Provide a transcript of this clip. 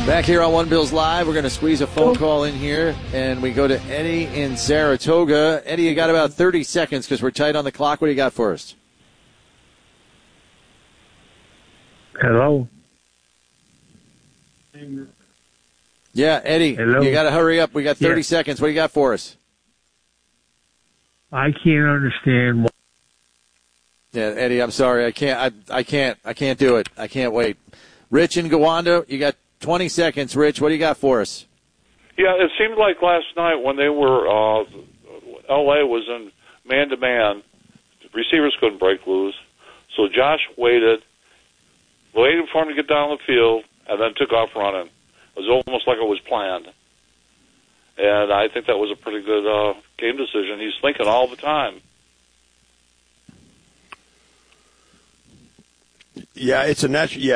Back here on One Bills Live, we're going to squeeze a phone call in here, and we go to Eddie in Saratoga. Eddie, you got about 30 seconds because we're tight on the clock. What do you got for us? Hello? Yeah, Eddie, Hello? you got to hurry up. We got 30 Yeah. seconds. What do you got for us? I can't understand why. Yeah, Eddie, I'm sorry. I can't do it. I can't wait. Rich in Gowanda, you got 20 seconds. Rich, what do you got for us? Yeah, it seemed like last night when they were, L.A. was in man-to-man, receivers couldn't break loose, so Josh waited for him to get down the field, and then took off running. It was almost like it was planned. And I think that was a pretty good game decision. He's thinking all the time. Yeah, it's a natural. Yeah.